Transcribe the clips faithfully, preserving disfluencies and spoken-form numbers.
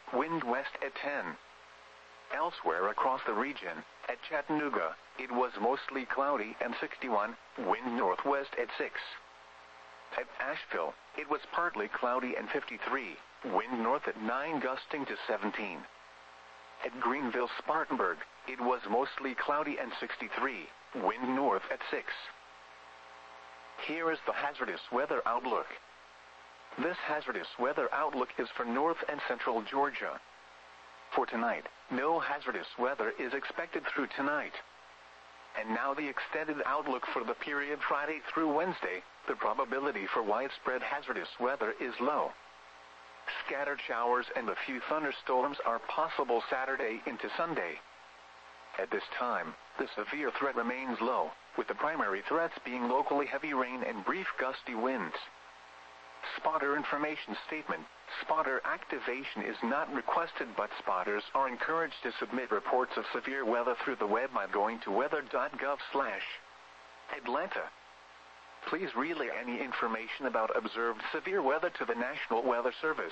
wind west at ten. Elsewhere across the region, at Chattanooga, it was mostly cloudy and sixty-one, wind northwest at six. At Asheville, it was partly cloudy and fifty-three, wind north at nine gusting to seventeen. At Greenville-Spartanburg, it was mostly cloudy and sixty-three, wind north at six. Here is the hazardous weather outlook. This hazardous weather outlook is for north and central Georgia. For tonight, no hazardous weather is expected through tonight. And now the extended outlook for the period Friday through Wednesday. The probability for widespread hazardous weather is low. Scattered showers and a few thunderstorms are possible Saturday into Sunday. At this time, the severe threat remains low, with the primary threats being locally heavy rain and brief gusty winds. Spotter information statement. Spotter activation is not requested, but spotters are encouraged to submit reports of severe weather through the web by going to weather dot gov slash Atlanta. Please relay any information about observed severe weather to the National Weather Service.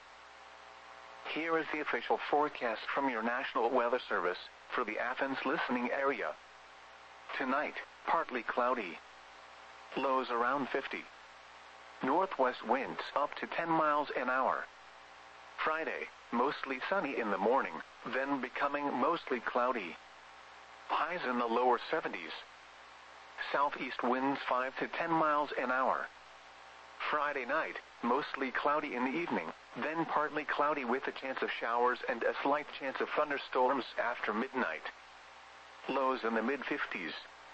Here is the official forecast from your National Weather Service for the Athens listening area. Tonight, partly cloudy. Lows around fifty. Northwest winds up to ten miles an hour. Friday, mostly sunny in the morning, then becoming mostly cloudy. Highs in the lower seventies. Southeast winds five to ten miles an hour. Friday night, mostly cloudy in the evening, then partly cloudy with a chance of showers and a slight chance of thunderstorms after midnight. Lows in the mid fifties.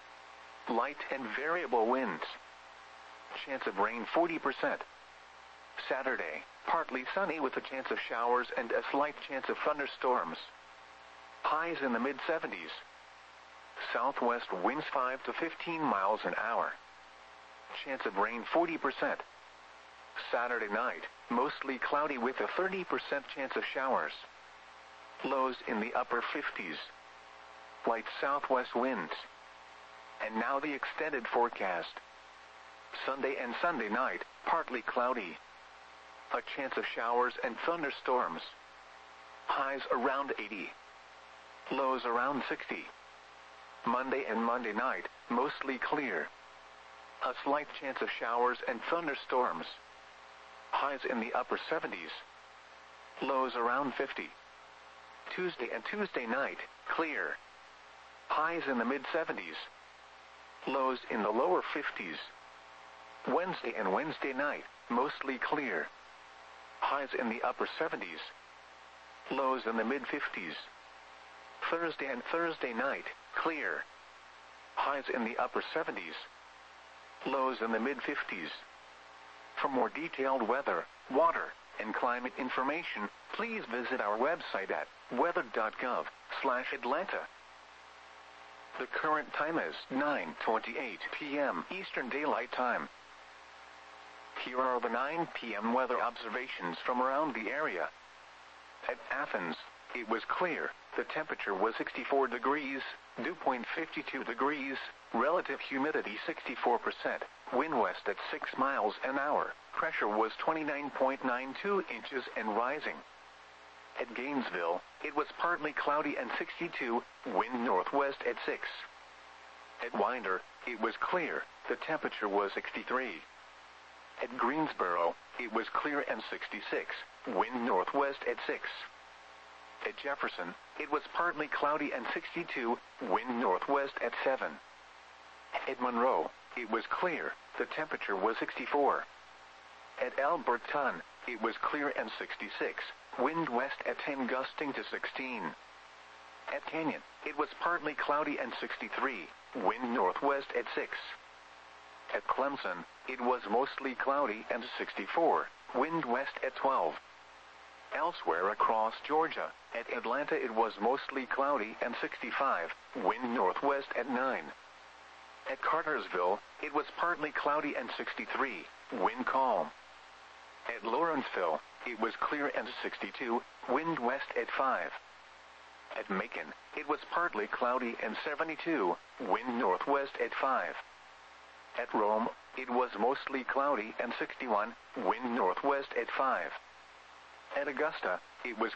Light and variable winds. Chance of rain forty percent. Saturday, partly sunny with a chance of showers and a slight chance of thunderstorms. Highs in the mid seventies. Southwest winds five to fifteen miles an hour. Chance of rain forty percent. Saturday night, mostly cloudy with a thirty percent chance of showers. Lows in the upper fifties. Light southwest winds. And now the extended forecast. Sunday and Sunday night, partly cloudy. A chance of showers and thunderstorms. Highs around eighty. Lows around sixty. Monday and Monday night, mostly clear. A slight chance of showers and thunderstorms. Highs in the upper seventies. Lows around fifty. Tuesday and Tuesday night, clear. Highs in the mid seventies. Lows in the lower fifties. Wednesday and Wednesday night, mostly clear. Highs in the upper seventies. Lows in the mid fifties. Thursday and Thursday night, clear. Highs in the upper seventies. Lows in the mid fifties. For more detailed weather, water, and climate information, please visit our website at weather dot gov slash Atlanta. The current time is nine twenty-eight p m Eastern Daylight Time. Here are the nine p m weather observations from around the area. At Athens, it was clear. The temperature was sixty-four degrees, dew point fifty-two degrees, relative humidity sixty-four percent, wind west at six miles an hour, pressure was twenty-nine point nine two inches and rising. At Gainesville, it was partly cloudy and sixty-two, wind northwest at six. At Winder, it was clear. The temperature was sixty-three. At Greensboro, it was clear and sixty-six, wind northwest at six. At Jefferson, it was partly cloudy and sixty-two, wind northwest at seven. At Monroe, it was clear. The temperature was sixty-four. At Alberton, it was clear and sixty-six, wind west at ten gusting to sixteen. At Canyon, it was partly cloudy and sixty-three, wind northwest at six. At Clemson, it was mostly cloudy and sixty-four, wind west at twelve. Elsewhere across Georgia, at Atlanta it was mostly cloudy and sixty-five, wind northwest at nine. At Cartersville, it was partly cloudy and sixty-three, wind calm. At Lawrenceville, it was clear and sixty-two, wind west at five. At Macon, it was partly cloudy and seventy-two, wind northwest at five. At Rome, it was mostly cloudy and sixty-one, wind northwest at five. At Augusta, it was